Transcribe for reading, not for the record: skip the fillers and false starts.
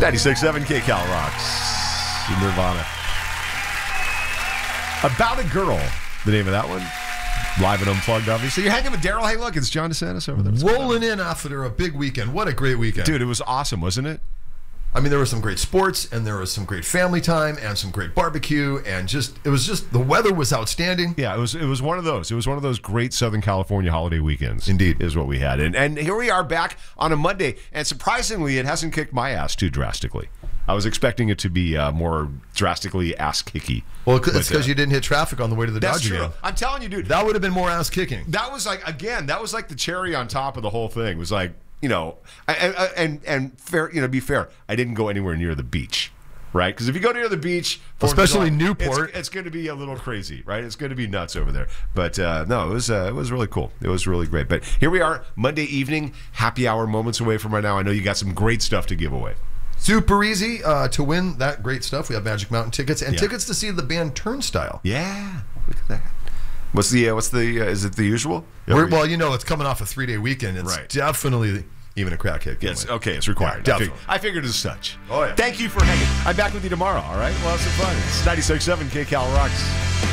96.7 KCal rocks. Nirvana. About a Girl, the name of that one. Live and unplugged, obviously. You're hanging with Daryl. Hey, look, it's John DeSantis over there. Rolling in after a big weekend. What a great weekend. Dude, it was awesome, wasn't it? I mean, there was some great sports, and there was some great family time, and some great barbecue, and it was just the weather was outstanding. Yeah, it was one of those. It was one of those great Southern California holiday weekends. Indeed. Is what we had. And here we are back on a Monday, and surprisingly, it hasn't kicked my ass too drastically. I was expecting it to be more drastically ass-kicky. Well, it's because you didn't hit traffic on the way to the Dodger game. I'm telling you, dude. That would have been more ass-kicking. That was like the cherry on top of the whole thing. It was like, you know, and fair, you know, be fair, I didn't go anywhere near the beach, right? Because if you go near the beach, especially Newport, it's going to be a little crazy, right? It's going to be nuts over there. But no, it was really cool. It was really great. But here we are, Monday evening, happy hour moments away from right now. I know you got some great stuff to give away. Super easy to win that great stuff. We have Magic Mountain tickets and tickets to see the band Turnstile. Yeah, look at that. What's the is it the usual? Well, you know, it's coming off a 3-day weekend. It's definitely even a crackhead. Yes, okay, it's required. Yeah, I figured as such. Oh, yeah. Thank you for hanging. I'm back with you tomorrow, all right? We'll have some fun. It's 96.7 KCal Rocks.